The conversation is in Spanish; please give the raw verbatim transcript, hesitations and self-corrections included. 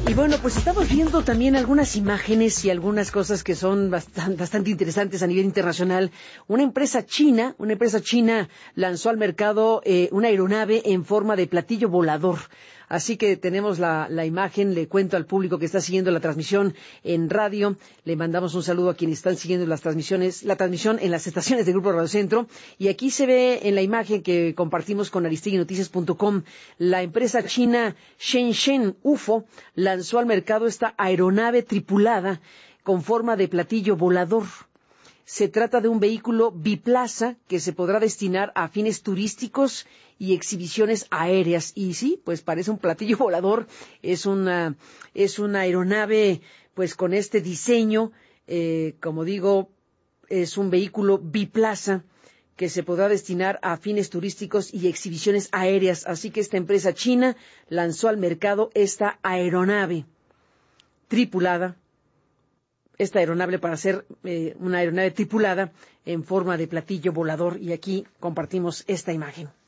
Y bueno, pues estamos viendo también algunas imágenes y algunas cosas que son bastante, bastante interesantes a nivel internacional. Una empresa china, una empresa china lanzó al mercado eh, una aeronave en forma de platillo volador. Así que tenemos la, la imagen, le cuento al público que está siguiendo la transmisión en radio, le mandamos un saludo a quienes están siguiendo las transmisiones, la transmisión en las estaciones del Grupo Radio Centro, y aquí se ve en la imagen que compartimos con aristegui noticias punto com, la empresa china Shenzhen U F O lanzó al mercado esta aeronave tripulada con forma de platillo volador. Se trata de un vehículo biplaza que se podrá destinar a fines turísticos y exhibiciones aéreas. Y sí, pues parece un platillo volador. Es una, es una aeronave, pues con este diseño, eh, como digo, es un vehículo biplaza que se podrá destinar a fines turísticos y exhibiciones aéreas. Así que esta empresa china lanzó al mercado esta aeronave tripulada. Esta aeronave para ser eh, una aeronave tripulada en forma de platillo volador, y aquí compartimos esta imagen.